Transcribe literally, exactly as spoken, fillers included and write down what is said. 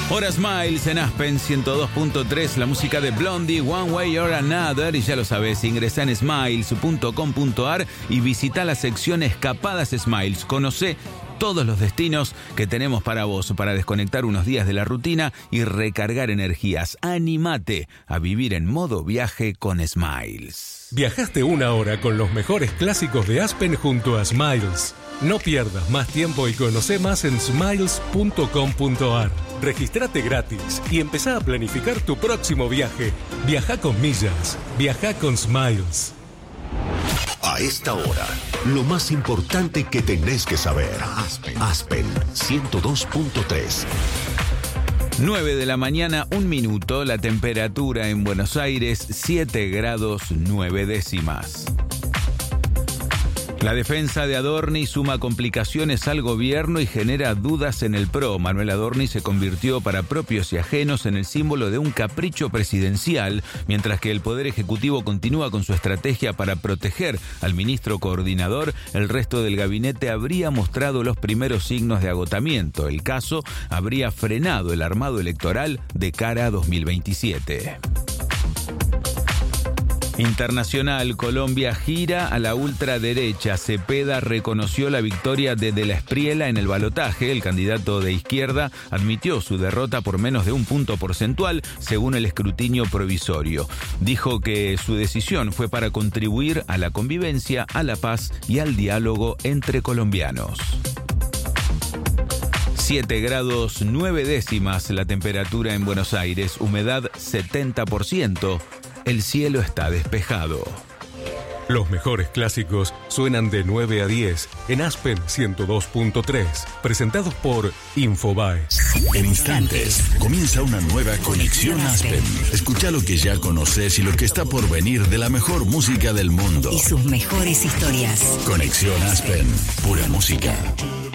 Hora Smiles en Aspen ciento dos punto tres, la música de Blondie, One Way or Another. Y ya lo sabes, ingresa en smiles punto com punto ar y visita la sección Escapadas Smiles. Conoce todos los destinos que tenemos para vos, para desconectar unos días de la rutina y recargar energías. Anímate a vivir en modo viaje con Smiles. Viajaste una hora con los mejores clásicos de Aspen junto a Smiles. No pierdas más tiempo y conoce más en smiles punto com punto ar. Regístrate gratis y empezá a planificar tu próximo viaje. Viaja con millas. Viaja con Smiles. A esta hora, lo más importante que tenés que saber. Aspen, Aspen ciento dos punto tres. nueve de la mañana, un minuto. La temperatura en Buenos Aires, siete grados nueve décimas. La defensa de Adorni suma complicaciones al gobierno y genera dudas en el P R O. Manuel Adorni se convirtió para propios y ajenos en el símbolo de un capricho presidencial, mientras que el Poder Ejecutivo continúa con su estrategia para proteger al ministro coordinador. El resto del gabinete habría mostrado los primeros signos de agotamiento. El caso habría frenado el armado electoral de cara a dos mil veintisiete. Internacional, Colombia gira a la ultraderecha. Cepeda reconoció la victoria de De la Espriella en el balotaje. El candidato de izquierda admitió su derrota por menos de un punto porcentual, según el escrutinio provisorio. Dijo que su decisión fue para contribuir a la convivencia, a la paz y al diálogo entre colombianos. siete grados nueve décimas la temperatura en Buenos Aires, humedad setenta por ciento. El cielo está despejado. Los mejores clásicos suenan de nueve a diez en Aspen ciento dos punto tres, presentados por Infobae. En instantes, comienza una nueva conexión Aspen. Escucha lo que ya conoces y lo que está por venir de la mejor música del mundo. Y sus mejores historias. Conexión Aspen, pura música.